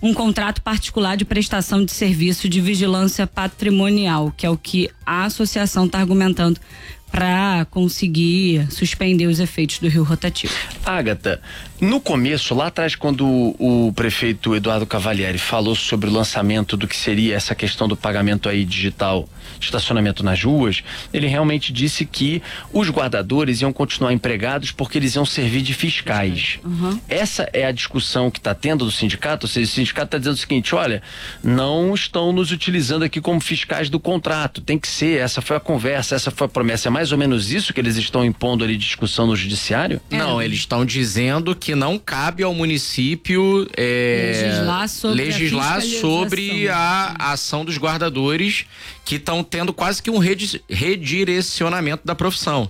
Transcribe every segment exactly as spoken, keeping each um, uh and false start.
um contrato particular de prestação de serviço de vigilância patrimonial, que é o que a associação está argumentando para conseguir suspender os efeitos do rio rotativo. Agatha, no começo, lá atrás, quando o, o prefeito Eduardo Cavalieri falou sobre o lançamento do que seria essa questão do pagamento aí digital, estacionamento nas ruas, ele realmente disse que os guardadores iam continuar empregados porque eles iam servir de fiscais. Uhum. Essa é a discussão que está tendo do sindicato, ou seja, o sindicato está dizendo o seguinte, olha, não estão nos utilizando aqui como fiscais do contrato, tem que ser, essa foi a conversa, essa foi a promessa, é mais ou menos isso que eles estão impondo ali de discussão no judiciário? É. Não, eles estão dizendo que não cabe ao município é, legislar sobre, legislar a, sobre a ação dos guardadores que estão tendo quase que um redirecionamento da profissão.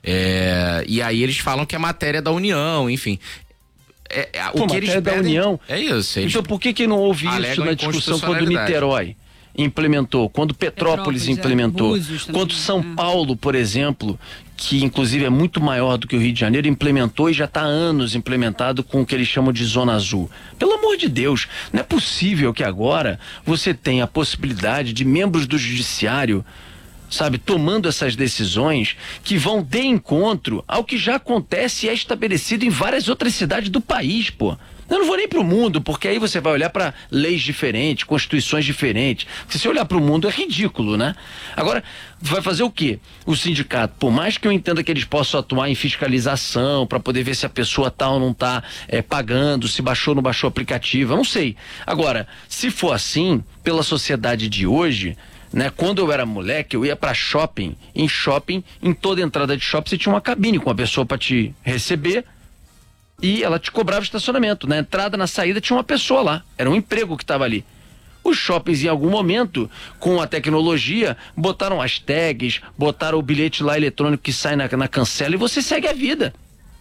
É, e aí eles falam que é matéria da União, enfim. É, é, Pô, o que eles pedem, da União? É isso. Então por que que não houve isso na discussão quando Niterói implementou, quando Petrópolis, Petrópolis implementou, Búzios, quando São é. Paulo, por exemplo, que inclusive é muito maior do que o Rio de Janeiro, implementou e já está há anos implementado com o que eles chamam de Zona Azul. Pelo amor de Deus, não é possível que agora você tenha a possibilidade de membros do judiciário, sabe, tomando essas decisões que vão de encontro ao que já acontece e é estabelecido em várias outras cidades do país, pô. Eu não vou nem pro mundo, porque aí você vai olhar para leis diferentes, constituições diferentes. Se você olhar pro mundo é ridículo, né? Agora, vai fazer o quê? O sindicato, por mais que eu entenda que eles possam atuar em fiscalização, para poder ver se a pessoa tá ou não tá é, pagando, se baixou ou não baixou o aplicativo, eu não sei. Agora, se for assim, pela sociedade de hoje, né? Quando eu era moleque, eu ia para shopping, em shopping, em toda entrada de shopping você tinha uma cabine com a pessoa para te receber, e ela te cobrava estacionamento. Na entrada, na saída, tinha uma pessoa lá. Era um emprego que estava ali. Os shoppings, em algum momento, com a tecnologia, botaram as tags, botaram o bilhete lá eletrônico que sai na, na cancela e você segue a vida.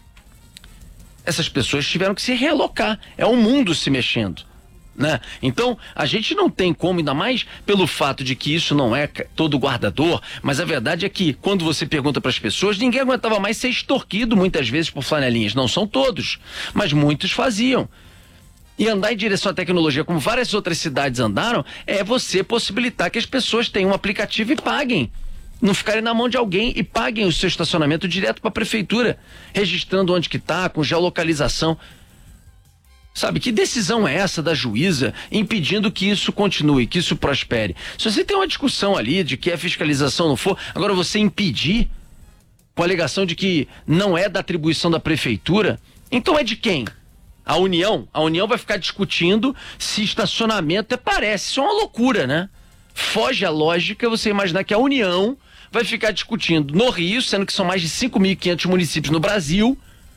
Essas pessoas tiveram que se realocar. É o mundo se mexendo, né? Então, a gente não tem como, ainda mais pelo fato de que isso não é todo guardador, mas a verdade é que quando você pergunta para as pessoas, ninguém aguentava mais ser extorquido muitas vezes por flanelinhas. Não são todos, mas muitos faziam. E andar em direção à tecnologia, como várias outras cidades andaram, é você possibilitar que as pessoas tenham um aplicativo e paguem. Não ficarem na mão de alguém e paguem o seu estacionamento direto para a prefeitura, registrando onde que está, com geolocalização. Sabe, que decisão é essa da juíza impedindo que isso continue, que isso prospere? Se você tem uma discussão ali de que a fiscalização não for, agora você impedir com a alegação de que não é da atribuição da prefeitura, então é de quem? A União? A União vai ficar discutindo se estacionamento é, parece, isso é uma loucura, né? Foge a lógica você imaginar que a União vai ficar discutindo no Rio, sendo que são mais de cinco mil e quinhentos municípios no Brasil,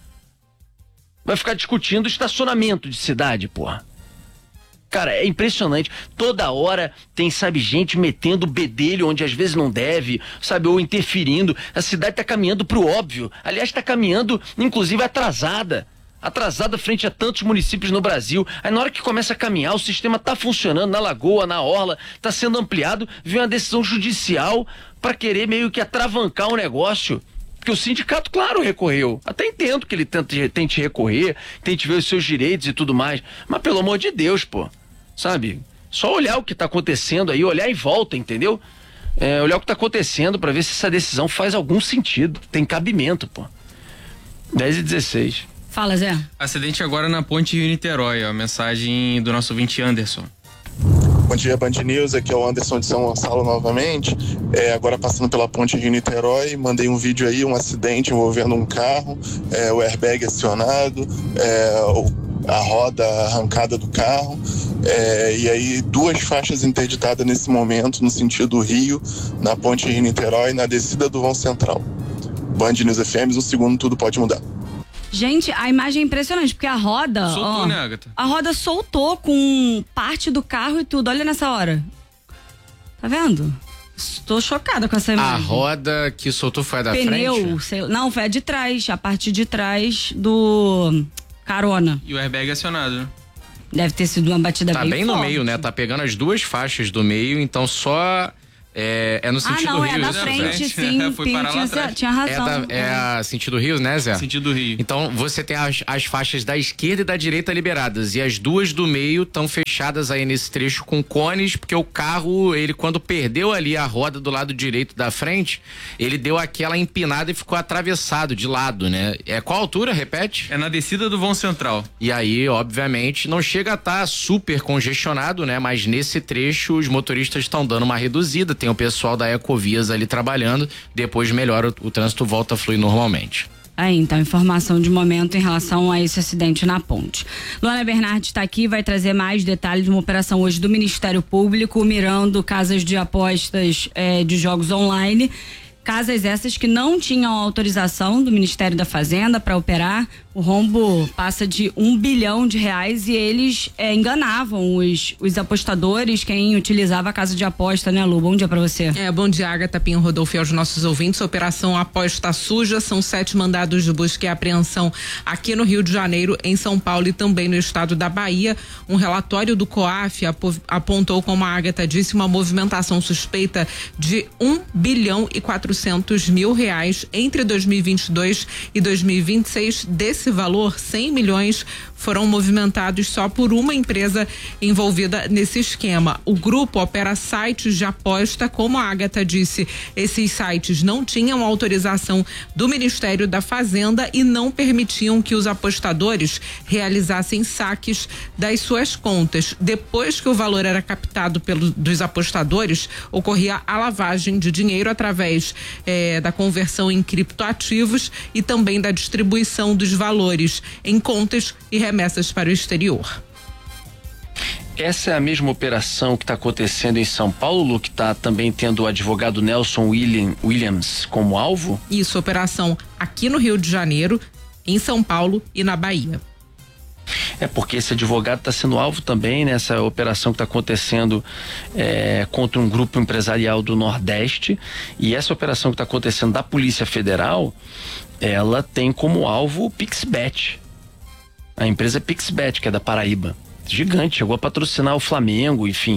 vai ficar discutindo estacionamento de cidade, porra. Cara, é impressionante. Toda hora tem, sabe, gente metendo bedelho onde às vezes não deve, sabe, ou interferindo. A cidade tá caminhando pro óbvio. Aliás, tá caminhando, inclusive, atrasada. Atrasada frente a tantos municípios no Brasil. Aí na hora que começa a caminhar, o sistema tá funcionando na Lagoa, na Orla, tá sendo ampliado, vem uma decisão judicial para querer meio que atravancar o negócio. Porque o sindicato, claro, recorreu. Até entendo que ele tente, tente recorrer, tente ver os seus direitos e tudo mais. Mas pelo amor de Deus, pô. Sabe? Só olhar o que tá acontecendo aí, olhar em volta, entendeu? É, olhar o que tá acontecendo para ver se essa decisão faz algum sentido. Tem cabimento, pô. dez e dezesseis. Fala, Zé. Acidente agora na ponte Rio-Niterói, ó. Mensagem do nosso ouvinte Anderson. Bom dia, Band News, aqui é o Anderson de São Gonçalo novamente, é, agora passando pela ponte Rio-Niterói, mandei um vídeo aí, um acidente envolvendo um carro, é, o airbag acionado, é, o, a roda arrancada do carro, é, e aí duas faixas interditadas nesse momento, no sentido Rio, na ponte Rio-Niterói, na descida do vão central. Band News F M, um segundo tudo pode mudar. Gente, a imagem é impressionante, porque a roda... Soltou, ó, né, Agatha? A roda soltou com parte do carro e tudo. Olha nessa hora. Tá vendo? Estou chocada com essa imagem. A roda que soltou foi a da Pneu, frente? Sei, não, foi a de trás. A parte de trás do carona. E o airbag acionado, né? Deve ter sido uma batida tá bem bem forte. no meio, né? Tá pegando as duas faixas do meio, então só É, é no sentido ah, não, Rio. É da frente, sim. É, foi parar lá tinha, tinha razão. É, da, é, é a sentido Rio, né, Zé? Sentido Rio. Então você tem as, as faixas da esquerda e da direita liberadas. E as duas do meio estão fechadas aí nesse trecho com cones, porque o carro, ele quando perdeu ali a roda do lado direito da frente, ele deu aquela empinada e ficou atravessado de lado, né? É qual altura, repete? É na descida do vão central. E aí, obviamente, não chega a estar super congestionado, né? Mas nesse trecho os motoristas estão dando uma reduzida. Tem o pessoal da Ecovias ali trabalhando, depois melhora, o, o trânsito volta a fluir normalmente. Aí, então, informação de momento em relação a esse acidente na ponte. Luana Bernardi está aqui, vai trazer mais detalhes de uma operação hoje do Ministério Público, mirando casas de apostas eh, de jogos online. Casas essas que não tinham autorização do Ministério da Fazenda para operar. O rombo passa de um bilhão de reais e eles é, enganavam os, os apostadores, quem utilizava a casa de aposta, né, Lu? Bom dia para você. É, bom dia, Agatha, Pinho, Rodolfo e aos nossos ouvintes. Operação Aposta Suja, são sete mandados de busca e apreensão aqui no Rio de Janeiro, em São Paulo e também no estado da Bahia. Um relatório do COAF apontou, como a Agatha disse, uma movimentação suspeita de um bilhão e quatrocentos mil reais entre dois mil e vinte e dois e dois mil e vinte e seis. Desse valor, cem milhões foram movimentados só por uma empresa envolvida nesse esquema. O grupo opera sites de aposta, como a Agatha disse, esses sites não tinham autorização do Ministério da Fazenda e não permitiam que os apostadores realizassem saques das suas contas. Depois que o valor era captado pelos dos apostadores, ocorria a lavagem de dinheiro através eh, da conversão em criptoativos e também da distribuição dos valores em contas e remessas para o exterior. Essa é a mesma operação que está acontecendo em São Paulo, que está também tendo o advogado Nelson William, Williams como alvo? Isso, operação aqui no Rio de Janeiro, em São Paulo e na Bahia. É porque esse advogado está sendo alvo também nessa operação que está acontecendo é, contra um grupo empresarial do Nordeste, e essa operação que está acontecendo da Polícia Federal, ela tem como alvo o Pixbet, a empresa Pixbet, que é da Paraíba. Gigante, chegou a patrocinar o Flamengo, enfim,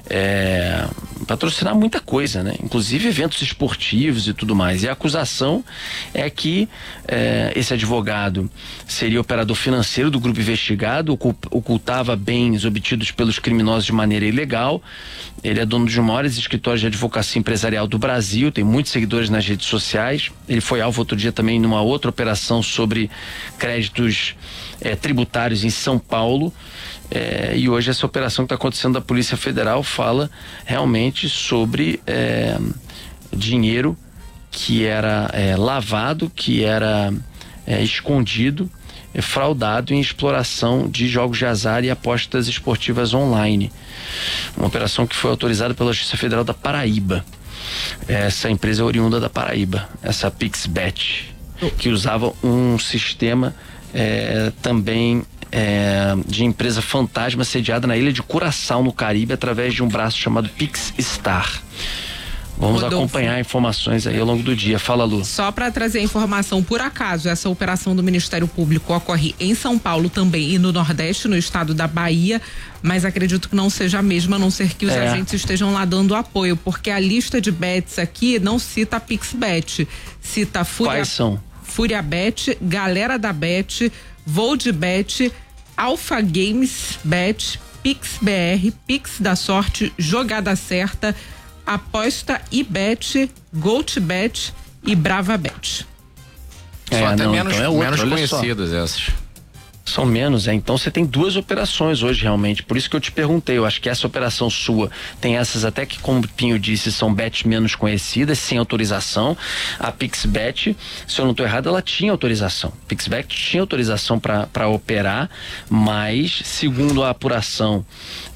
é, patrocinar muita coisa, né? Inclusive eventos esportivos e tudo mais. E a acusação é que é, esse advogado seria operador financeiro do grupo investigado, ocultava bens obtidos pelos criminosos de maneira ilegal. Ele é dono de um dos maiores escritórios de advocacia empresarial do Brasil, tem muitos seguidores nas redes sociais. Ele foi alvo outro dia também numa outra operação sobre créditos é, tributários em São Paulo. É, e hoje essa operação que está acontecendo da Polícia Federal fala realmente sobre é, dinheiro que era é, lavado, que era é, escondido, é, fraudado em exploração de jogos de azar e apostas esportivas online. Uma operação que foi autorizada pela Justiça Federal da Paraíba. Essa empresa é oriunda da Paraíba, essa Pixbet, que usava um sistema é, também É, de empresa fantasma sediada na ilha de Curaçao, no Caribe, através de um braço chamado Pixstar. Vamos Rodolfo. acompanhar informações aí ao longo do dia. Fala, Lu. Só para trazer a informação, por acaso, essa operação do Ministério Público ocorre em São Paulo também e no Nordeste, no estado da Bahia, mas acredito que não seja a mesma, a não ser que os é. agentes estejam lá dando apoio, porque a lista de bets aqui não cita a Pixbet, cita Fúria, Quais são? Furiabet, Galera da Bet, Voldbet, Alpha Games Bet, PixBR, Pix da Sorte, Jogada Certa, Aposta iBet, GoTBet e BravaBet. É, São até não, menos, então é outra, menos conhecidas só. essas. São menos, é. Então você tem duas operações hoje realmente, por isso que eu te perguntei, eu acho que essa operação sua tem essas até que, como o Pinho disse, são bets menos conhecidas, sem autorização. A Pixbet, se eu não estou errado, ela tinha autorização. Pixbet tinha autorização para operar, mas segundo a apuração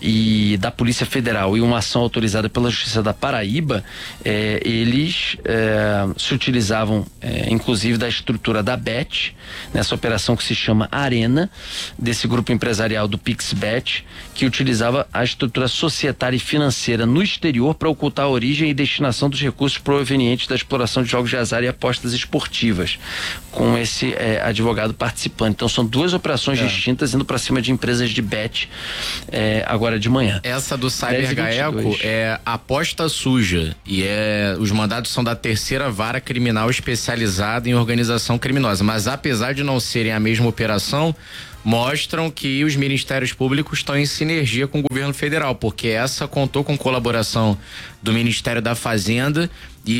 e da Polícia Federal e uma ação autorizada pela Justiça da Paraíba, eh, eles eh, se utilizavam eh, inclusive da estrutura da Bet, nessa operação que se chama Arena, China, desse grupo empresarial do PixBet, que utilizava a estrutura societária e financeira no exterior para ocultar a origem e destinação dos recursos provenientes da exploração de jogos de azar e apostas esportivas, com esse é, advogado participando. Então são duas operações é. distintas indo para cima de empresas de bet é, agora de manhã. Essa do CyberGaeco é aposta suja e é, os mandados são da terceira vara criminal especializada em organização criminosa, mas apesar de não serem a mesma operação, mostram que os ministérios públicos estão em sinergia com o governo federal, porque essa contou com colaboração do Ministério da Fazenda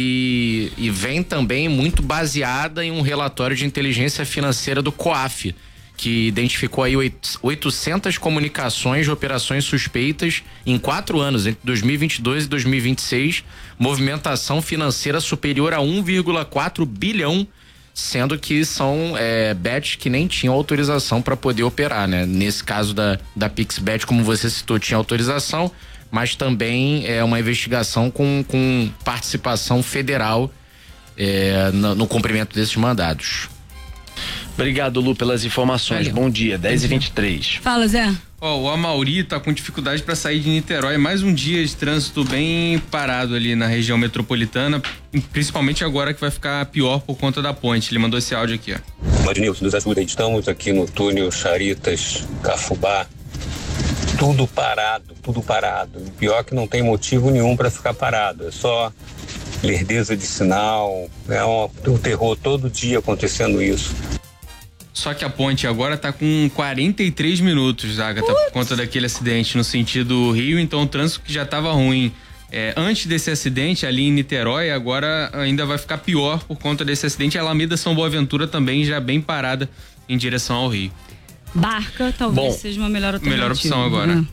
e, e vem também muito baseada em um relatório de inteligência financeira do COAF, que identificou aí oitocentas comunicações de operações suspeitas em quatro anos, entre dois mil e vinte e dois e dois mil e vinte e seis, movimentação financeira superior a um vírgula quatro bilhão, sendo que são é, bets que nem tinham autorização para poder operar, né? Nesse caso da, da PixBet, como você citou, tinha autorização, mas também é uma investigação com, com participação federal é, no, no cumprimento desses mandados. Obrigado, Lu, pelas informações. Valeu. Bom dia, dez e vinte e três. Fala, Zé. Ó, oh, o Amauri tá com dificuldade para sair de Niterói. Mais um dia de trânsito bem parado ali na região metropolitana, principalmente agora que vai ficar pior por conta da ponte. Ele mandou esse áudio aqui, ó. Marinilson, nos ajuda. Estamos aqui no túnel Charitas, Cafubá. Tudo parado, tudo parado. O pior é que não tem motivo nenhum para ficar parado. É só lerdeza de sinal. É um, um terror todo dia acontecendo isso. Só que a ponte agora tá com quarenta e três minutos, Agatha, por conta daquele acidente no sentido Rio, então o trânsito que já tava ruim é, antes desse acidente ali em Niterói, agora ainda vai ficar pior por conta desse acidente. A Alameda São Boaventura também já bem parada em direção ao Rio. Barca talvez Bom, seja uma melhor alternativa. Melhor opção agora. Uhum.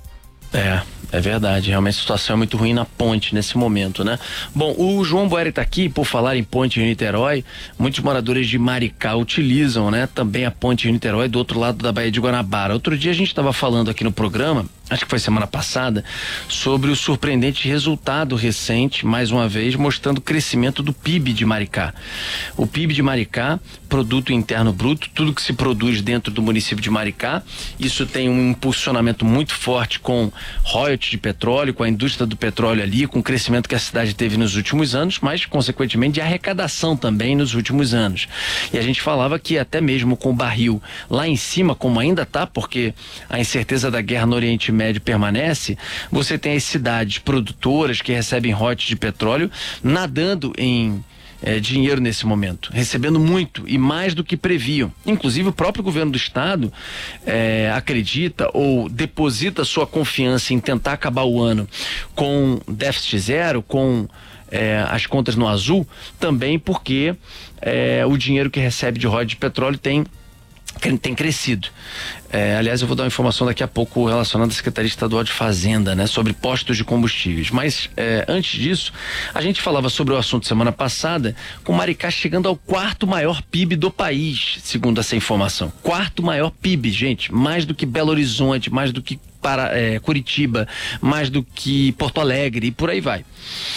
É, é verdade, realmente a situação é muito ruim na ponte nesse momento, né? Bom, o João Boeri tá aqui, por falar em ponte em Niterói, muitos moradores de Maricá utilizam, né, também a ponte em Niterói do outro lado da Baía de Guanabara. Outro dia a gente estava falando aqui no programa, acho que foi semana passada, sobre o surpreendente resultado recente, mais uma vez, mostrando o crescimento do P I B de Maricá. O P I B de Maricá, Produto Interno Bruto, tudo que se produz dentro do município de Maricá, isso tem um impulsionamento muito forte com royalties de petróleo, com a indústria do petróleo ali, com o crescimento que a cidade teve nos últimos anos, mas consequentemente de arrecadação também nos últimos anos. E a gente falava que até mesmo com o barril lá em cima, como ainda tá, porque a incerteza da guerra no Oriente Médio permanece, você tem as cidades produtoras que recebem royalties de petróleo nadando em É, dinheiro nesse momento, recebendo muito e mais do que previam. Inclusive o próprio governo do estado é, acredita ou deposita sua confiança em tentar acabar o ano com déficit zero, com é, as contas no azul, também porque é, o dinheiro que recebe de royalties de petróleo tem tem crescido. É, aliás, eu vou dar uma informação daqui a pouco relacionada à Secretaria Estadual de Fazenda, né, sobre postos de combustíveis. Mas é, antes disso, a gente falava sobre o assunto semana passada, com Maricá chegando ao quarto maior P I B do país, segundo essa informação. Quarto maior P I B, gente, mais do que Belo Horizonte, mais do que para, é, Curitiba, mais do que Porto Alegre e por aí vai.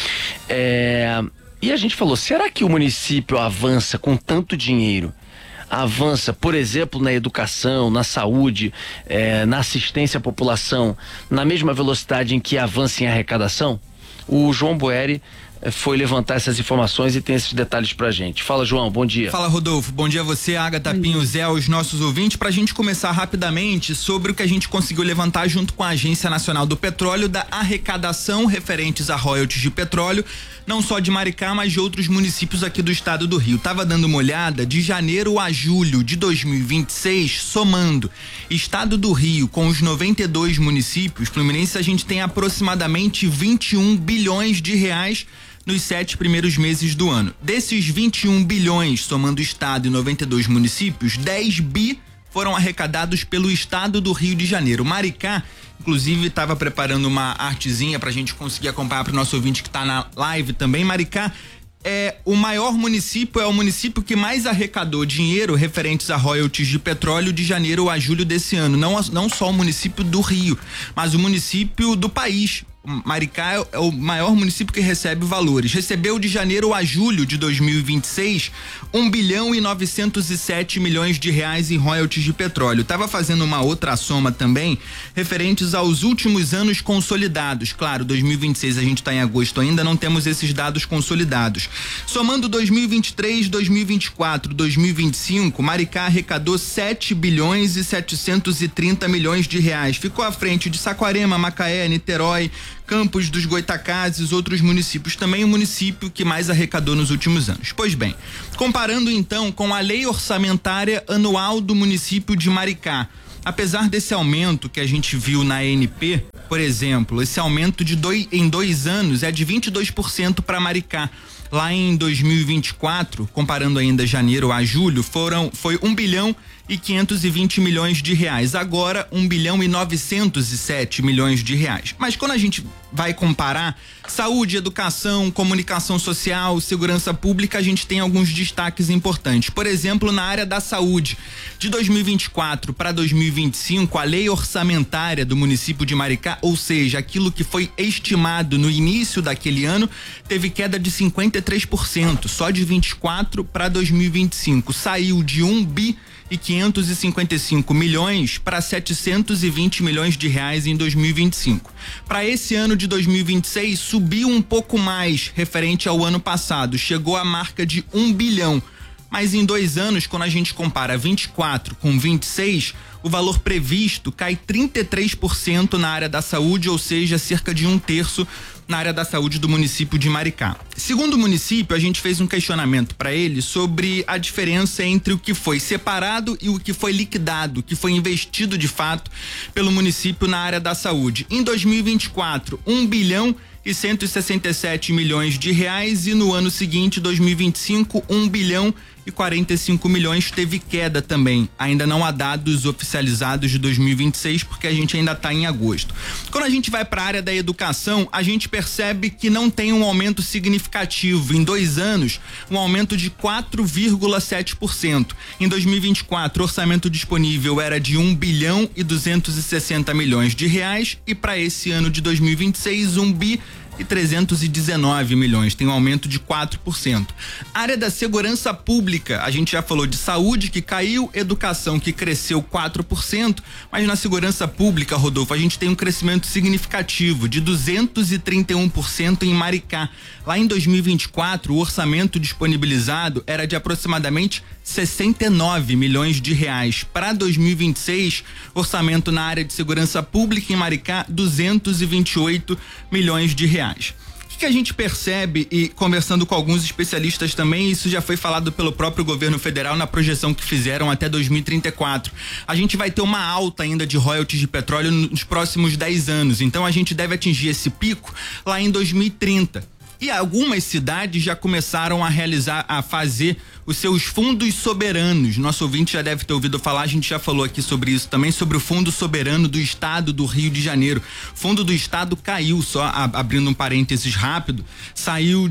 É, e a gente falou, será que o município avança com tanto dinheiro? Avança, por exemplo, na educação, na saúde, eh, na assistência à população, na mesma velocidade em que avança em arrecadação? O João Boeri foi levantar essas informações e tem esses detalhes pra gente. Fala, João, bom dia. Fala, Rodolfo, bom dia a você, Agatha, Pinho, Zé, aos nossos ouvintes, pra gente começar rapidamente sobre o que a gente conseguiu levantar junto com a Agência Nacional do Petróleo da arrecadação referentes a royalties de petróleo, não só de Maricá, mas de outros municípios aqui do estado do Rio. Tava dando uma olhada de janeiro a julho de dois mil e vinte e seis, somando estado do Rio com os noventa e dois municípios fluminenses, a gente tem aproximadamente vinte e um bilhões de reais nos sete primeiros meses do ano. Desses vinte e um bilhões, somando estado e noventa e dois municípios, dez bi foram arrecadados pelo estado do Rio de Janeiro. Maricá, inclusive, estava preparando uma artezinha pra gente conseguir acompanhar pro nosso ouvinte que tá na live também. Maricá é o maior município, é o município que mais arrecadou dinheiro referentes a royalties de petróleo de janeiro a julho desse ano. Não, não só o município do Rio, mas o município do país. Maricá é o maior município que recebe valores. Recebeu de janeiro a julho de dois mil e vinte e seis um bilhão e novecentos e sete milhões de reais em royalties de petróleo. Tava fazendo uma outra soma também, referentes aos últimos anos consolidados. Claro, dois mil e vinte e seis a gente está em agosto ainda, não temos esses dados consolidados. Somando dois mil e vinte e três, dois mil e vinte e quatro, dois mil e vinte e cinco, Maricá arrecadou sete bilhões e setecentos e trinta milhões de reais. Ficou à frente de Saquarema, Macaé, Niterói, Campos dos Goitacazes, outros municípios, também o município que mais arrecadou nos últimos anos. Pois bem, comparando então com a lei orçamentária anual do município de Maricá, apesar desse aumento que a gente viu na A N P, por exemplo, esse aumento de dois, em dois anos é de vinte e dois por cento para Maricá. Lá em dois mil e vinte e quatro, comparando ainda janeiro a julho, foram, foi um bilhão e quinhentos e vinte milhões de reais. Agora, um bilhão e novecentos e sete milhões de reais. Mas quando a gente vai comparar saúde, educação, comunicação social, segurança pública, a gente tem alguns destaques importantes. Por exemplo, na área da saúde, de dois mil e vinte e quatro para dois mil e vinte e cinco, a lei orçamentária do município de Maricá, ou seja, aquilo que foi estimado no início daquele ano, teve queda de cinquenta e três por cento, só de vinte e quatro para dois mil e vinte e cinco. Saiu de um bi e quinhentos e cinquenta e cinco milhões para setecentos e vinte milhões de reais em dois mil e vinte e cinco. Para esse ano de dois mil e vinte e seis, subiu um pouco mais referente ao ano passado, chegou à marca de um bilhão. Mas em dois anos, quando a gente compara vinte e quatro com vinte e seis, o valor previsto cai trinta e três por cento na área da saúde, ou seja, cerca de um terço na área da saúde do município de Maricá. Segundo o município, a gente fez um questionamento para ele sobre a diferença entre o que foi separado e o que foi liquidado, o que foi investido de fato pelo município na área da saúde. Em dois mil e vinte e quatro, um bilhão e cento e sessenta e sete milhões de reais, e no ano seguinte, dois mil e vinte e cinco, um bilhão e quarenta e cinco milhões, teve queda também. Ainda não há dados oficializados de dois mil e vinte e seis, porque a gente ainda está em agosto. Quando a gente vai para a área da educação, a gente percebe que não tem um aumento significativo. Em dois anos, um aumento de quatro vírgula sete por cento. Em dois mil e vinte e quatro, o orçamento disponível era de um bilhão e duzentos e sessenta milhões de reais, e para esse ano de dois mil e vinte e seis, um bi e trezentos e dezenove milhões, tem um aumento de quatro por cento. Área da segurança pública, a gente já falou de saúde que caiu, educação que cresceu quatro por cento, mas na segurança pública, Rodolfo, a gente tem um crescimento significativo de duzentos e trinta e um por cento em Maricá. Lá em dois mil e vinte e quatro, o orçamento disponibilizado era de aproximadamente sessenta e nove milhões de reais. Para dois mil e vinte e seis, orçamento na área de segurança pública em Maricá, duzentos e vinte e oito milhões de reais. O que a gente percebe, e conversando com alguns especialistas também, isso já foi falado pelo próprio governo federal na projeção que fizeram até dois mil e trinta e quatro. A gente vai ter uma alta ainda de royalties de petróleo nos próximos dez anos, então a gente deve atingir esse pico lá em dois mil e trinta. E algumas cidades já começaram a realizar, a fazer os seus fundos soberanos. Nosso ouvinte já deve ter ouvido falar, a gente já falou aqui sobre isso também, sobre o Fundo Soberano do Estado do Rio de Janeiro. Fundo do Estado caiu, só a, abrindo um parênteses rápido, saiu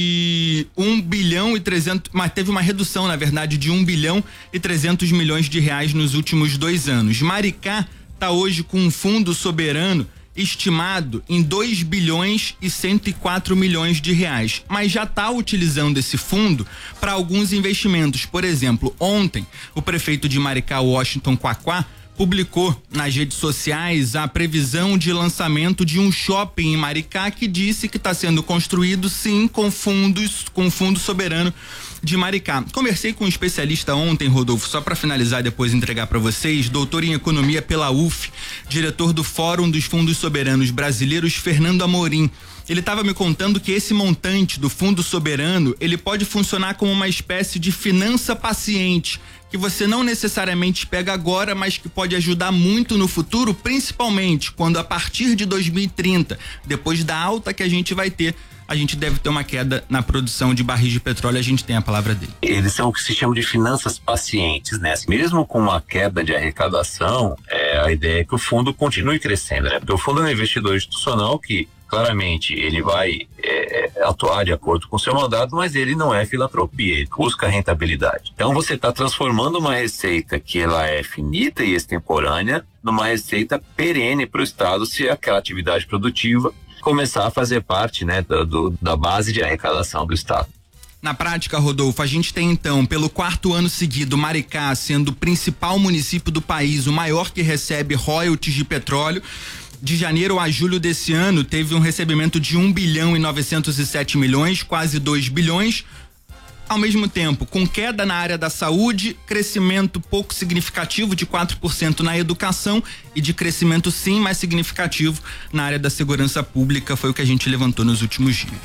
de um bilhão e trezentos, mas teve uma redução, na verdade, de um bilhão e trezentos milhões de reais nos últimos dois anos. Maricá está hoje com um fundo soberano estimado em dois bilhões e cento e quatro milhões de reais, mas já está utilizando esse fundo para alguns investimentos. Por exemplo, ontem o prefeito de Maricá, Washington Quaquá, publicou nas redes sociais a previsão de lançamento de um shopping em Maricá, que disse que está sendo construído sim com fundos, com fundo soberano de Maricá. Conversei com um especialista ontem, Rodolfo, só para finalizar e depois entregar para vocês, doutor em economia pela U F, diretor do Fórum dos Fundos Soberanos Brasileiros, Fernando Amorim. Ele estava me contando que esse montante do fundo soberano, ele pode funcionar como uma espécie de finança paciente, que você não necessariamente pega agora, mas que pode ajudar muito no futuro, principalmente quando a partir de dois mil e trinta, depois da alta que a gente vai ter, a gente deve ter uma queda na produção de barris de petróleo. A gente tem a palavra dele. Eles são o que se chama de finanças pacientes, né? Mesmo com uma queda de arrecadação, é, a ideia é que o fundo continue crescendo, né? Porque o fundo é um investidor institucional que claramente ele vai é, atuar de acordo com o seu mandato, mas ele não é filantropia, ele busca rentabilidade. Então você está transformando uma receita que ela é finita e extemporânea numa receita perene para o Estado, se aquela atividade produtiva começar a fazer parte, né, do, do, da base de arrecadação do Estado. Na prática, Rodolfo, a gente tem então, pelo quarto ano seguido, Maricá sendo o principal município do país, o maior que recebe royalties de petróleo. De janeiro a julho desse ano, teve um recebimento de um bilhão e novecentos e sete milhões, quase dois bilhões. Ao mesmo tempo, com queda na área da saúde, crescimento pouco significativo de quatro por cento na educação e de crescimento sim mais significativo na área da segurança pública, foi o que a gente levantou nos últimos dias.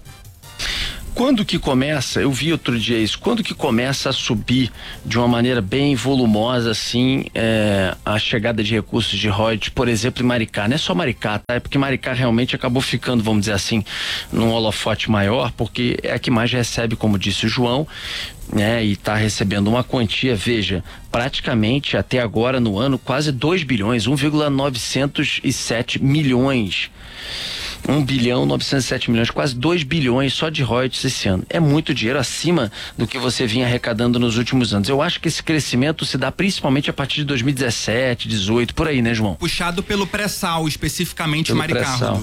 Quando que começa, eu vi outro dia isso, quando que começa a subir de uma maneira bem volumosa, assim, é, a chegada de recursos de royalties, por exemplo, em Maricá? Não é só Maricá, tá? É porque Maricá realmente acabou ficando, vamos dizer assim, num holofote maior, porque é a que mais recebe, como disse o João, né? E tá recebendo uma quantia, veja, praticamente até agora no ano, quase dois bilhões, um vírgula novecentos e sete milhões. um bilhão novecentos e sete milhões, quase dois bilhões só de royalties esse ano. É muito dinheiro acima do que você vinha arrecadando nos últimos anos. Eu acho que esse crescimento se dá principalmente a partir de dois mil e dezessete, dezoito, por aí, né, João? Puxado pelo pré-sal, especificamente Maricá.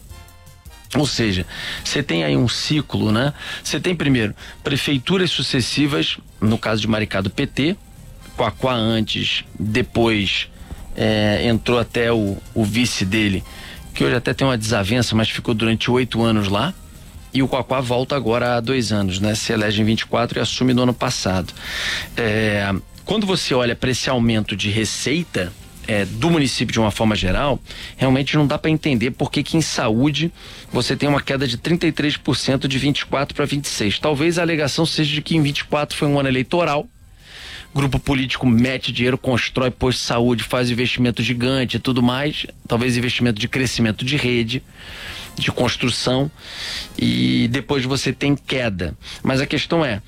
Ou seja, você tem aí um ciclo, né? Você tem primeiro prefeituras sucessivas, no caso de Maricá do P T, Quaquá antes, depois é, entrou até o, o vice dele, que hoje até tem uma desavença, mas ficou durante oito anos lá, e o Quaquá volta agora há dois anos, né? Se elege em vinte e quatro e assume no ano passado. É, quando você olha para esse aumento de receita é, do município de uma forma geral, realmente não dá para entender por que que em saúde você tem uma queda de trinta e três por cento de vinte e quatro para vinte e seis. Talvez a alegação seja de que em vinte e quatro foi um ano eleitoral, grupo político mete dinheiro, constrói posto de saúde, faz investimento gigante e tudo mais, talvez investimento de crescimento de rede, de construção, e depois você tem queda. Mas a questão é,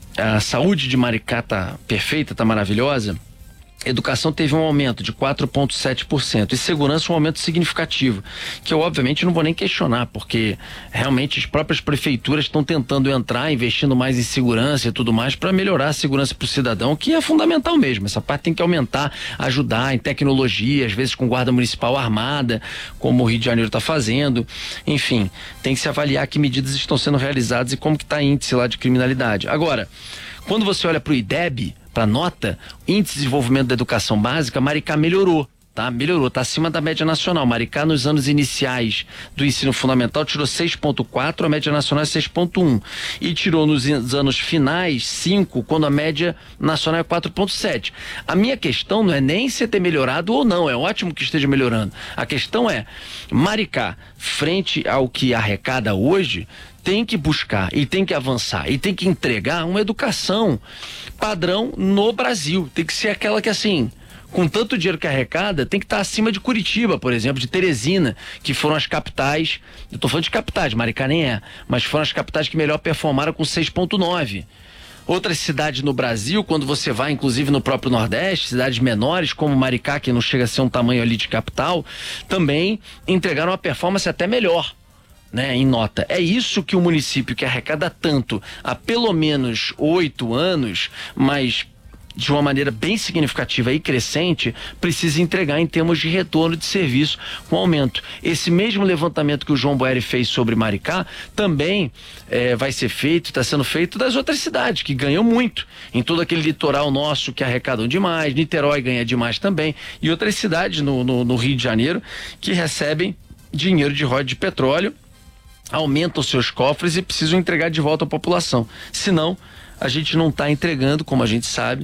a saúde de Maricá tá perfeita, tá maravilhosa. Educação teve um aumento de quatro vírgula sete por cento e segurança um aumento significativo, que eu obviamente não vou nem questionar, porque realmente as próprias prefeituras estão tentando entrar, investindo mais em segurança e tudo mais para melhorar a segurança para o cidadão, que é fundamental mesmo. Essa parte tem que aumentar, ajudar em tecnologia, às vezes com guarda municipal armada, como o Rio de Janeiro está fazendo. Enfim, tem que se avaliar que medidas estão sendo realizadas e como que está o índice lá de criminalidade. Agora, quando você olha para o I D E B, para nota, índice de desenvolvimento da educação básica, Maricá melhorou, tá? Melhorou, tá acima da média nacional. Maricá nos anos iniciais do ensino fundamental tirou seis vírgula quatro, a média nacional é seis vírgula um, e tirou nos anos finais cinco, quando a média nacional é quatro vírgula sete. A minha questão não é nem se ter melhorado ou não, é ótimo que esteja melhorando. A questão é, Maricá, frente ao que arrecada hoje, tem que buscar e tem que avançar e tem que entregar uma educação padrão no Brasil. Tem que ser aquela que, assim, com tanto dinheiro que arrecada, tem que estar acima de Curitiba, por exemplo, de Teresina, que foram as capitais, eu tô falando de capitais, Maricá nem é, mas foram as capitais que melhor performaram com seis vírgula nove. Outras cidades no Brasil, quando você vai, inclusive no próprio Nordeste, cidades menores, como Maricá, que não chega a ser um tamanho ali de capital, também entregaram uma performance até melhor, né, em nota. É isso que o município que arrecada tanto há pelo menos oito anos, mas de uma maneira bem significativa e crescente, precisa entregar em termos de retorno de serviço com aumento. Esse mesmo levantamento que o João Boeri fez sobre Maricá também é, vai ser feito, está sendo feito das outras cidades que ganham muito, em todo aquele litoral nosso que arrecadam demais, Niterói ganha demais também, e outras cidades no, no, no Rio de Janeiro que recebem dinheiro de royalties de petróleo, aumentam seus cofres e precisam entregar de volta à população. Senão, a gente não está entregando, como a gente sabe,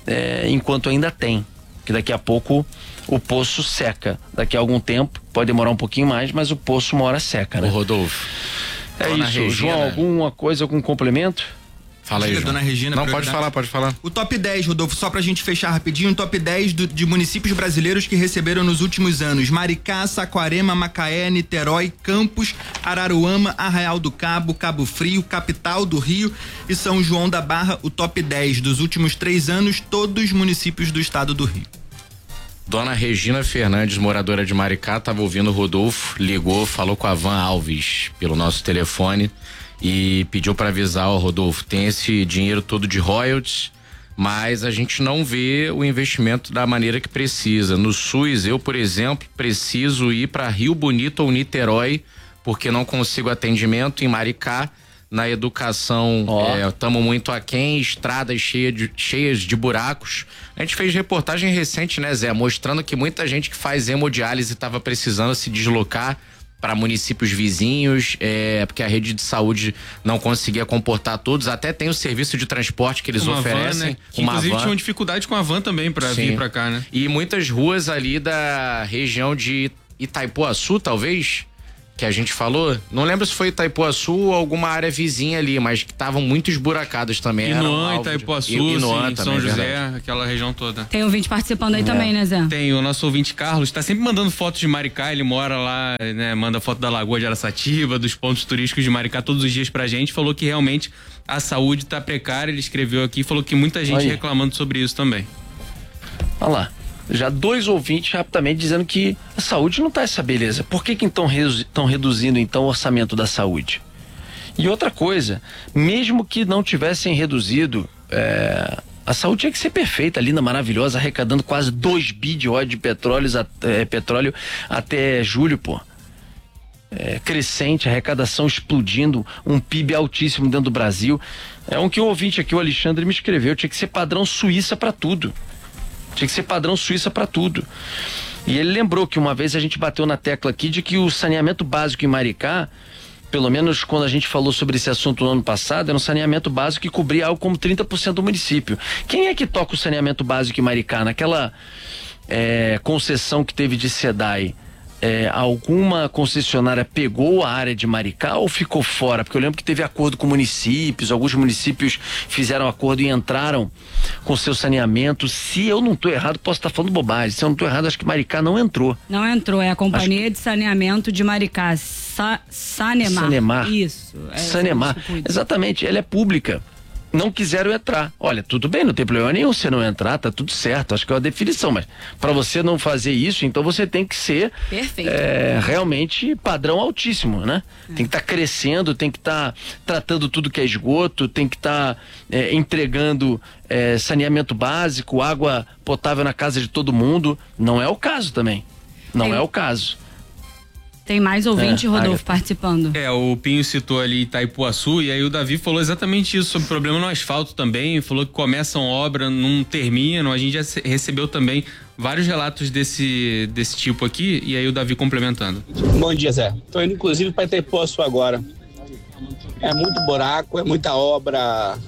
é, enquanto ainda tem. Que daqui a pouco o poço seca. Daqui a algum tempo, pode demorar um pouquinho mais, mas o poço uma hora seca, né? Ô Rodolfo. É isso, Regina. João, alguma coisa, algum complemento? Fala aí, Dona Regina. Não, pode falar, pode falar. O top dez, Rodolfo, só pra gente fechar rapidinho, o top dez do, de municípios brasileiros que receberam nos últimos anos: Maricá, Saquarema, Macaé, Niterói, Campos, Araruama, Arraial do Cabo, Cabo Frio, capital do Rio e São João da Barra. O top dez dos últimos três anos, todos os municípios do estado do Rio. Dona Regina Fernandes, moradora de Maricá, tava ouvindo o Rodolfo, ligou, falou com a Van Alves pelo nosso telefone e pediu para avisar, ó, Rodolfo, tem esse dinheiro todo de royalties, mas a gente não vê o investimento da maneira que precisa. No SUS, eu, por exemplo, preciso ir para Rio Bonito ou Niterói porque não consigo atendimento em Maricá. Na educação, estamos oh. é, muito aquém, estradas cheia de, cheias de buracos. A gente fez reportagem recente, né, Zé? Mostrando que muita gente que faz hemodiálise estava precisando se deslocar para municípios vizinhos, é, porque a rede de saúde não conseguia comportar todos. Até tem o serviço de transporte que eles uma oferecem. Van, né? Que uma inclusive van. Tinham dificuldade com a van também para vir para cá, né? E muitas ruas ali da região de Itaipuaçu, talvez, que a gente falou, não lembro se foi Itaipuaçu ou alguma área vizinha ali, mas que estavam muito esburacadas também. Inoã, Itaipuaçu, de... Inoã, sim, também, São José, verdade. Aquela região toda. Tem ouvinte participando aí é. também, né, Zé? Tem, o nosso ouvinte Carlos, tá sempre mandando fotos de Maricá, ele mora lá, né, manda foto da Lagoa de Araçatiba, dos pontos turísticos de Maricá todos os dias pra gente, falou que realmente a saúde tá precária, ele escreveu aqui, falou que muita gente Olha. reclamando sobre isso também. Olha lá. Já dois ouvintes rapidamente dizendo que a saúde não está essa beleza. Por que que então estão reduzindo então o orçamento da saúde? E outra coisa, mesmo que não tivessem reduzido, é, a saúde tinha que ser perfeita, linda, maravilhosa, arrecadando quase dois bi de óleo de petróleo, é, petróleo até julho, pô. É, crescente, arrecadação explodindo, um P I B altíssimo dentro do Brasil. É um que o ouvinte aqui, o Alexandre, me escreveu, tinha que ser padrão Suíça para tudo. Tinha que ser padrão Suíça para tudo. E ele lembrou que uma vez a gente bateu na tecla aqui de que o saneamento básico em Maricá, pelo menos quando a gente falou sobre esse assunto no ano passado, era um saneamento básico que cobria algo como trinta por cento do município. Quem é que toca o saneamento básico em Maricá? Naquela é, concessão que teve de SEDAI, é, alguma concessionária pegou a área de Maricá ou ficou fora? Porque eu lembro que teve acordo com municípios, alguns municípios fizeram acordo e entraram com seu saneamento. Se eu não estou errado, posso estar falando bobagem. Se eu não estou errado, acho que Maricá não entrou. Não entrou, é a Companhia acho... de Saneamento de Maricá, Sa... Sanemar. Sanemar. Isso. É Sanemar. Exatamente, ela é pública. Não quiseram entrar. Olha, tudo bem, não tem problema nenhum você não entrar, tá tudo certo, acho que é uma definição, mas para você não fazer isso, então você tem que ser é, realmente padrão altíssimo, né? É. Tem que estar tá crescendo, tem que estar tá tratando tudo que é esgoto, tem que estar tá, é, entregando é, saneamento básico, água potável na casa de todo mundo. Não é o caso também. Não é, é o caso. Tem mais ouvinte, é, Rodolfo, participando. É, o Pinho citou ali Itaipuaçu, e aí o Davi falou exatamente isso, sobre o problema no asfalto também, falou que começam obra, não terminam. A gente já recebeu também vários relatos desse, desse tipo aqui, e aí o Davi complementando. Bom dia, Zé. Tô indo inclusive para Itaipuaçu agora. É muito buraco, é muita obra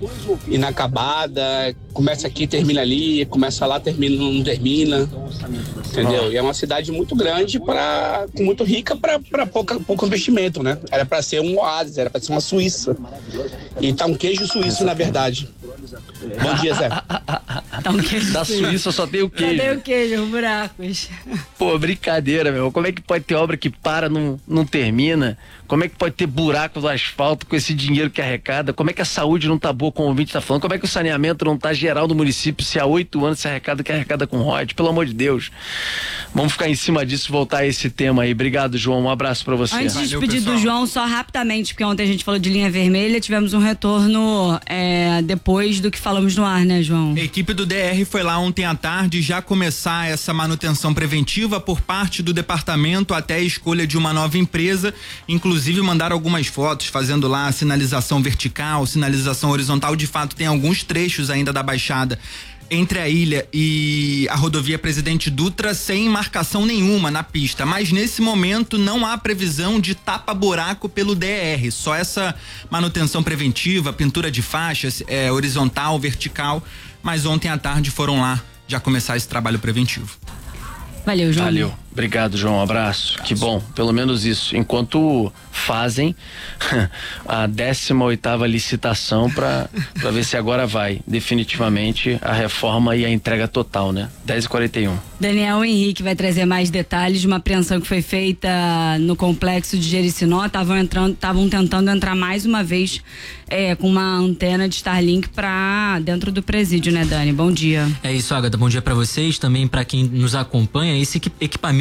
inacabada, começa aqui, termina ali, começa lá, termina, não termina, entendeu? E é uma cidade muito grande, pra, muito rica para pouco investimento, né? Era para ser um oásis, era para ser uma Suíça. E tá um queijo suíço, na verdade. Bom dia, Zé. Tá um queijo da Suíça só tem o queijo. Só tem o queijo, buracos. Pô, brincadeira, meu. Como é que pode ter obra que para, não, não termina? Como é que pode ter buraco no asfalto com esse dinheiro que arrecada? Como é que a saúde não tá boa, como o ouvinte tá falando? Como é que o saneamento não tá geral do município se há oito anos se arrecada que arrecada com royalties? Pelo amor de Deus. Vamos ficar em cima disso e voltar a esse tema aí. Obrigado, João. Um abraço pra você. Antes de despedir do João, só rapidamente, porque ontem a gente falou de linha vermelha, tivemos um retorno é, depois do que falamos no ar, né, João? A equipe do D R foi lá ontem à tarde já começar essa manutenção preventiva por parte do departamento até a escolha de uma nova empresa. Inclusive mandaram algumas fotos fazendo lá a sinalização vertical, sinalização horizontal. De fato, tem alguns trechos ainda da Baixada entre a ilha e a rodovia Presidente Dutra sem marcação nenhuma na pista, mas nesse momento não há previsão de tapa-buraco pelo D R, só essa manutenção preventiva, pintura de faixas, é, horizontal, vertical, mas ontem à tarde foram lá já começar esse trabalho preventivo. Valeu, João. Valeu. Obrigado, João. Um abraço. abraço. Que bom, pelo menos isso. Enquanto fazem a décima oitava licitação para para ver se agora vai definitivamente a reforma e a entrega total, né? dez e quarenta e um. Daniel Henrique vai trazer mais detalhes de uma apreensão que foi feita no complexo de Jericinó. Estavam entrando, estavam tentando entrar mais uma vez é, com uma antena de Starlink para dentro do presídio, né, Dani? Bom dia. É isso, Agatha. Bom dia para vocês, também para quem nos acompanha. Esse equipamento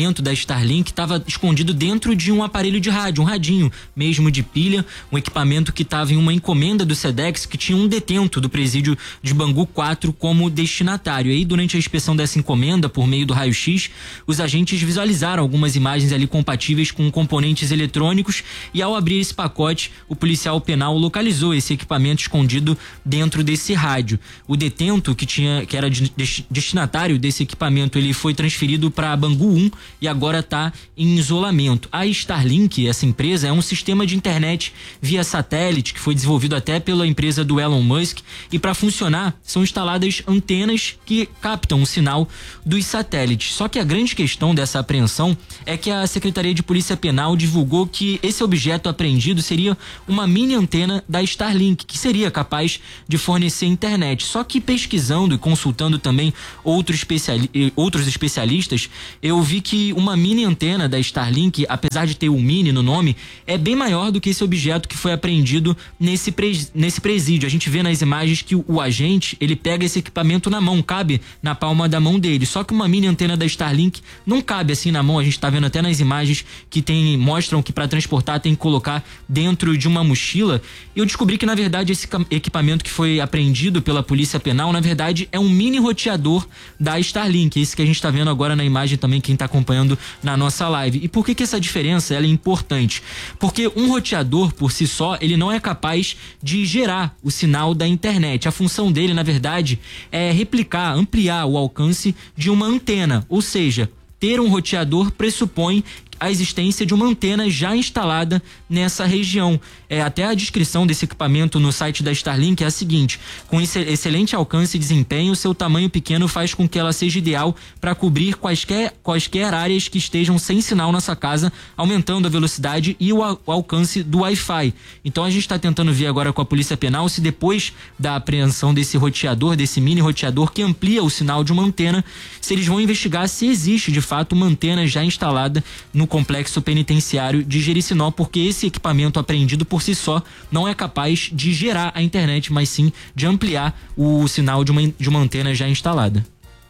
equipamento da Starlink estava escondido dentro de um aparelho de rádio, um radinho mesmo de pilha, um equipamento que estava em uma encomenda do SEDEX, que tinha um detento do presídio de Bangu quatro como destinatário. E aí, durante a inspeção dessa encomenda, por meio do raio-x, os agentes visualizaram algumas imagens ali compatíveis com componentes eletrônicos, e ao abrir esse pacote, o policial penal localizou esse equipamento escondido dentro desse rádio. O detento que tinha, que era de, de, destinatário desse equipamento, ele foi transferido para Bangu um e agora está em isolamento. A Starlink, essa empresa, é um sistema de internet via satélite que foi desenvolvido até pela empresa do Elon Musk, e para funcionar são instaladas antenas que captam o sinal dos satélites. Só que a grande questão dessa apreensão é que a Secretaria de Polícia Penal divulgou que esse objeto apreendido seria uma mini antena da Starlink, que seria capaz de fornecer internet. Só que pesquisando e consultando também outros, especiali- outros especialistas, eu vi que uma mini antena da Starlink, apesar de ter o mini no nome, é bem maior do que esse objeto que foi apreendido nesse, pres- nesse presídio. A gente vê nas imagens que o, o agente, ele pega esse equipamento na mão, cabe na palma da mão dele. Só que uma mini antena da Starlink não cabe assim na mão. A gente tá vendo até nas imagens que tem, mostram que para transportar tem que colocar dentro de uma mochila. Eu descobri que na verdade esse equipamento que foi apreendido pela Polícia Penal, na verdade é um mini roteador da Starlink, esse que a gente tá vendo agora na imagem também, quem tá acompanhando na nossa live. E por que que essa diferença ela é importante? Porque um roteador por si só, ele não é capaz de gerar o sinal da internet. A função dele, na verdade, é replicar, ampliar o alcance de uma antena, ou seja, ter um roteador pressupõe a existência de uma antena já instalada nessa região. É, até a descrição desse equipamento no site da Starlink é a seguinte: com esse excelente alcance e desempenho, seu tamanho pequeno faz com que ela seja ideal para cobrir quaisquer, quaisquer áreas que estejam sem sinal nessa casa, aumentando a velocidade e o, o alcance do Wi-Fi. Então a gente está tentando ver agora com a Polícia Penal se depois da apreensão desse roteador, desse mini roteador que amplia o sinal de uma antena, se eles vão investigar se existe de fato uma antena já instalada no complexo penitenciário de Jericinó, porque esse equipamento apreendido por si só não é capaz de gerar a internet, mas sim de ampliar o sinal de uma, de uma antena já instalada.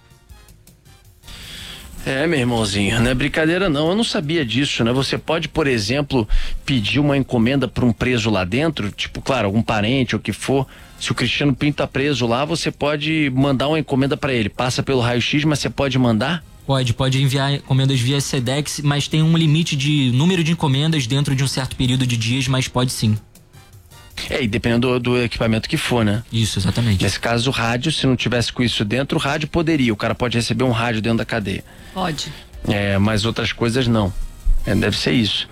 É, meu irmãozinho, não é brincadeira não, eu não sabia disso, né? Você pode, por exemplo, pedir uma encomenda para um preso lá dentro, tipo, claro, algum parente ou o que for. Se o Cristiano Pinto tá preso lá, você pode mandar uma encomenda para ele, passa pelo raio-x, mas você pode mandar? Pode, pode enviar encomendas via SEDEX, mas tem um limite de número de encomendas dentro de um certo período de dias, mas pode sim. É, e dependendo do, do equipamento que for, né? Isso, exatamente. Nesse caso, o rádio, se não tivesse com isso dentro, o rádio poderia, o cara pode receber um rádio dentro da cadeia. Pode. É, mas outras coisas não. É, deve ser isso.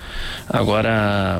Agora,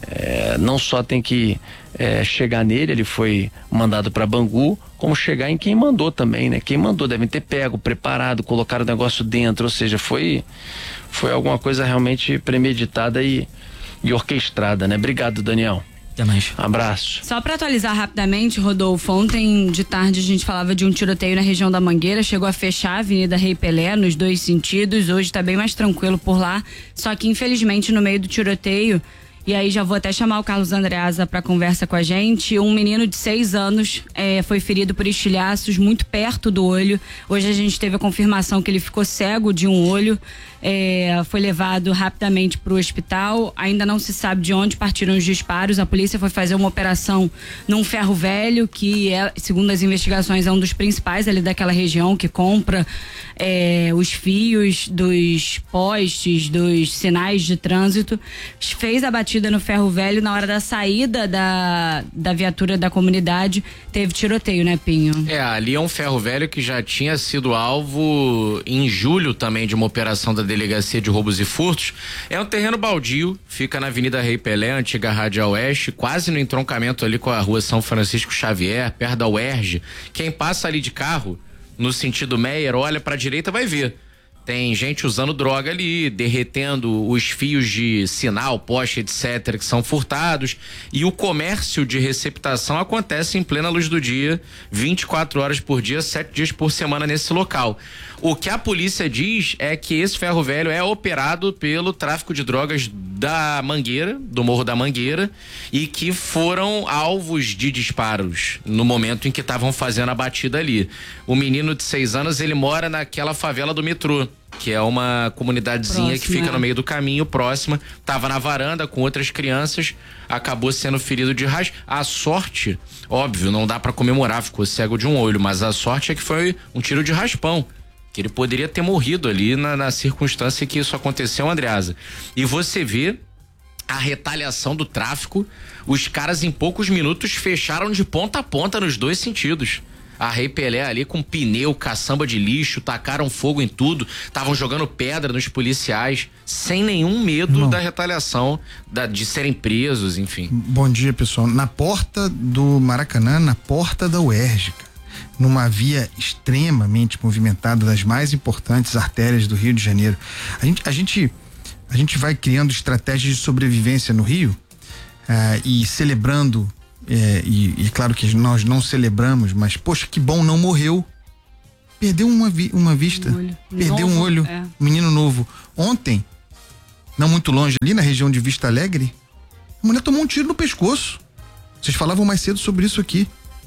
é, não só tem que é, chegar nele, ele foi mandado para Bangu, como chegar em quem mandou também, né? Quem mandou devem ter pego, preparado, colocaram o negócio dentro, ou seja, foi, foi alguma coisa realmente premeditada e, e orquestrada, né? Obrigado, Daniel. Até mais. Abraço. Só para atualizar rapidamente, Rodolfo, ontem de tarde a gente falava de um tiroteio na região da Mangueira, chegou a fechar a Avenida Rei Pelé nos dois sentidos, hoje tá bem mais tranquilo por lá, só que infelizmente no meio do tiroteio, e aí já vou até chamar o Carlos Andreasa para conversa com a gente, um menino de seis anos é, foi ferido por estilhaços muito perto do olho. Hoje a gente teve a confirmação que ele ficou cego de um olho, é, foi levado rapidamente para o hospital, ainda não se sabe de onde partiram os disparos. A polícia foi fazer uma operação num ferro velho, que é, segundo as investigações, é um dos principais ali daquela região, que compra é, os fios dos postes, dos sinais de trânsito, fez a batida no ferro velho. Na hora da saída da, da viatura da comunidade, teve tiroteio, né, Pinho? É, ali é um ferro velho que já tinha sido alvo em julho também de uma operação da Delegacia de Roubos e Furtos. É um terreno baldio, fica na Avenida Rei Pelé, antiga Rádio Oeste, quase no entroncamento ali com a Rua São Francisco Xavier, perto da U E R J. Quem passa ali de carro, no sentido Meyer, olha pra direita, vai ver. Tem gente usando droga ali, derretendo os fios de sinal, poste, etcétera, que são furtados. E o comércio de receptação acontece em plena luz do dia, vinte e quatro horas por dia, sete dias por semana nesse local. O que a polícia diz é que esse ferro velho é operado pelo tráfico de drogas da Mangueira, do Morro da Mangueira, e que foram alvos de disparos no momento em que estavam fazendo a batida ali. O menino de seis anos, ele mora naquela favela do metrô, que é uma comunidadezinha Próxima. que fica no meio do caminho, próxima. Tava na varanda com outras crianças, acabou sendo ferido de rasgo. A sorte, óbvio, não dá pra comemorar, ficou cego de um olho, mas a sorte é que foi um tiro de raspão, que ele poderia ter morrido ali na, na circunstância que isso aconteceu, Andreasa. E você vê a retaliação do tráfico, os caras em poucos minutos fecharam de ponta a ponta nos dois sentidos. A Rei Pelé ali com pneu, caçamba de lixo, tacaram fogo em tudo, estavam jogando pedra nos policiais, sem nenhum medo Não. da retaliação, da, de serem presos, enfim. Bom dia, pessoal. Na porta do Maracanã, na porta da U E R J, numa via extremamente movimentada, das mais importantes artérias do Rio de Janeiro. A gente, a gente, a gente vai criando estratégias de sobrevivência no Rio uh, e celebrando. É, e, e claro que nós não celebramos, mas poxa, que bom, não morreu. Perdeu uma, vi, uma vista, um perdeu novo, um olho, é. menino novo. Ontem, não muito longe, ali na região de Vista Alegre, a mulher tomou um tiro no pescoço. Vocês falavam mais cedo sobre isso aqui.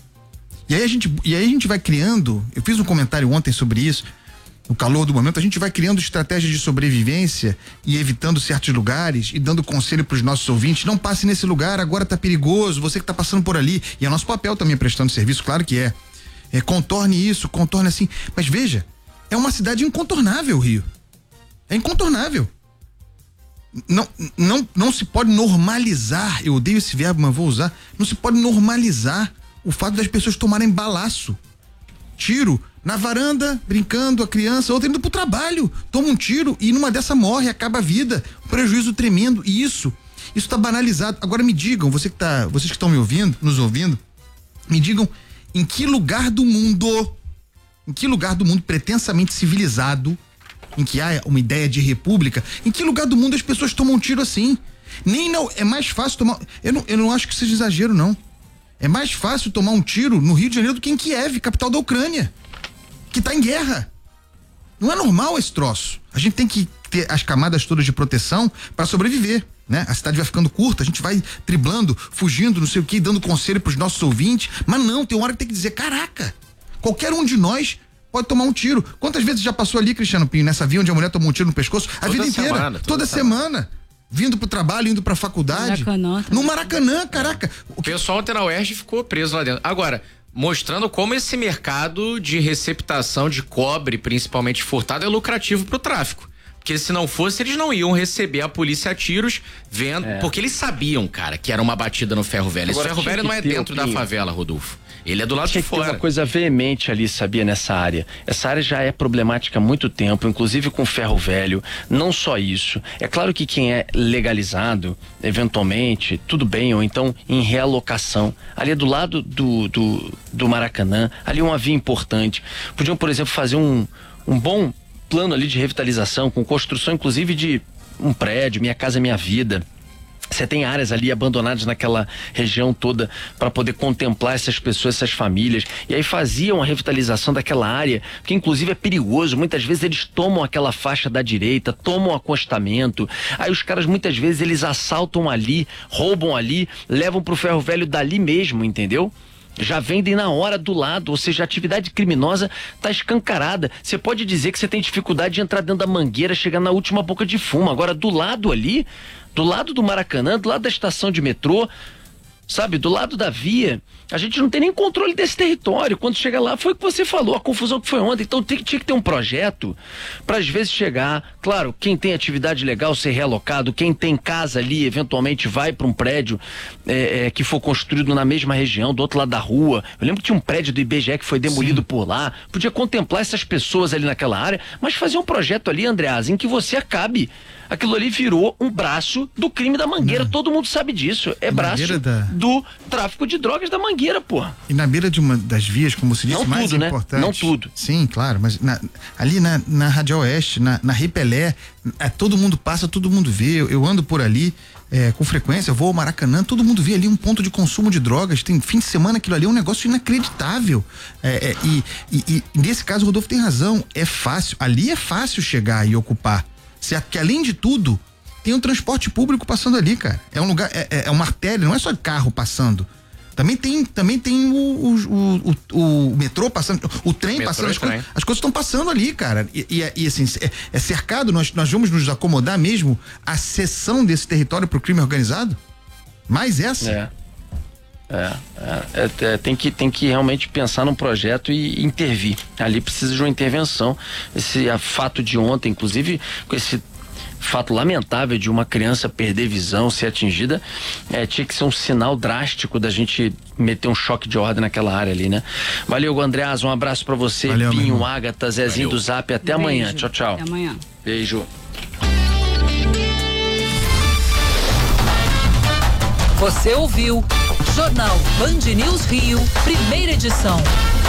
E aí a gente, e aí a gente vai criando, eu fiz um comentário ontem sobre isso, no calor do momento, a gente vai criando estratégias de sobrevivência e evitando certos lugares e dando conselho para os nossos ouvintes: não passe nesse lugar, agora tá perigoso, você que tá passando por ali. E é nosso papel também prestando serviço, claro que é. é contorne isso, contorne assim. Mas veja, é uma cidade incontornável, o Rio. É incontornável. Não, não, não se pode normalizar, eu odeio esse verbo, mas vou usar, não se pode normalizar o fato das pessoas tomarem balaço, tiro, na varanda, brincando, a criança, outra indo pro trabalho, toma um tiro e numa dessa morre, acaba a vida, um prejuízo tremendo. E isso, isso tá banalizado. Agora me digam, você que tá, vocês que estão me ouvindo, nos ouvindo, me digam em que lugar do mundo, em que lugar do mundo pretensamente civilizado, em que há uma ideia de república, em que lugar do mundo as pessoas tomam um tiro assim? Nem não, é mais fácil tomar, eu não, eu não acho que seja exagero, não. É mais fácil tomar um tiro no Rio de Janeiro do que em Kiev, capital da Ucrânia, que tá em guerra. Não é normal esse troço. A gente tem que ter as camadas todas de proteção para sobreviver, né? A cidade vai ficando curta, a gente vai driblando, fugindo, não sei o que, dando conselho pros nossos ouvintes, mas não, tem uma hora que tem que dizer: caraca, qualquer um de nós pode tomar um tiro. Quantas vezes já passou ali, Cristiano Pinho, nessa via onde a mulher tomou um tiro no pescoço? A toda vida inteira, semana, toda, toda semana. semana. Vindo pro trabalho, indo pra faculdade. Maracanã, no Maracanã, caraca. O pessoal ontem na U E R J ficou preso lá dentro. Agora, mostrando como esse mercado de receptação de cobre, principalmente furtado, é lucrativo pro tráfico. Porque se não fosse, eles não iam receber a polícia a tiros, vendo, é. porque eles sabiam, cara, que era uma batida no ferro velho. Agora, esse ferro velho não é dentro da favela, Rodolfo. Ele é do lado tinha de fora. Tem uma coisa veemente ali, sabia, nessa área. Essa área já é problemática há muito tempo, inclusive com ferro velho. Não só isso. É claro que quem é legalizado, eventualmente, tudo bem, ou então em realocação. Ali é do lado do, do, do Maracanã, ali é uma via importante. Podiam, por exemplo, fazer um, um bom plano ali de revitalização, com construção, inclusive, de um prédio, Minha Casa Minha Vida. Você tem áreas ali abandonadas naquela região toda para poder contemplar essas pessoas, essas famílias, e aí faziam a revitalização daquela área, que inclusive é perigoso. Muitas vezes eles tomam aquela faixa da direita, tomam o acostamento, aí os caras muitas vezes eles assaltam ali, roubam ali, levam pro ferro velho dali mesmo, entendeu? Já vendem na hora do lado, ou seja, a atividade criminosa tá escancarada. Você pode dizer que você tem dificuldade de entrar dentro da Mangueira, chegar na última boca de fumo. Agora, do lado ali, do lado do Maracanã, do lado da estação de metrô, sabe, do lado da via, a gente não tem nem controle desse território. Quando chega lá, foi o que você falou, a confusão que foi ontem. Então tem, tinha que ter um projeto para às vezes chegar, claro, quem tem atividade legal ser realocado, quem tem casa ali, eventualmente vai para um prédio é, é, que for construído na mesma região, do outro lado da rua. Eu lembro que tinha um prédio do I B G E que foi demolido Sim. por lá. Podia contemplar essas pessoas ali naquela área, mas fazer um projeto ali, Andreas, em que você acabe. Aquilo ali virou um braço do crime da Mangueira, não. Todo mundo sabe disso. É braço da... do tráfico de drogas da Mangueira, pô. E na beira de uma das vias, como se disse, não mais tudo, importante. Né? Não tudo. Sim, claro, mas na, ali na, na Radial Oeste, na, na Rei Pelé, é, todo mundo passa, todo mundo vê. Eu, eu ando por ali é, com frequência, eu vou ao Maracanã, todo mundo vê ali um ponto de consumo de drogas. Tem fim de semana, aquilo ali é um negócio inacreditável. É, é, e, e, e nesse caso, o Rodolfo tem razão. É fácil, ali é fácil chegar e ocupar. Certo? Que além de tudo, tem um transporte público passando ali, cara. É um lugar, é, é uma artéria, não é só carro passando. Também tem, também tem o, o, o, o metrô passando, o trem metrô passando, as, co as coisas estão passando ali, cara. E, e, e assim, é, é cercado, nós, nós vamos nos acomodar mesmo à cessão desse território para o crime organizado? Mais essa? É. É, é, é, tem, que, tem que realmente pensar num projeto e intervir. Ali precisa de uma intervenção. Esse a, fato de ontem, inclusive, com esse fato lamentável de uma criança perder visão, ser atingida, é, tinha que ser um sinal drástico da gente meter um choque de ordem naquela área ali, né? Valeu, Andreas, um abraço pra você. Valeu, Pinho, Ágata, Zezinho Valeu. do Zap, até Beijo. amanhã. Tchau, tchau. Até amanhã. Beijo. Você ouviu Jornal Band News Rio, primeira edição.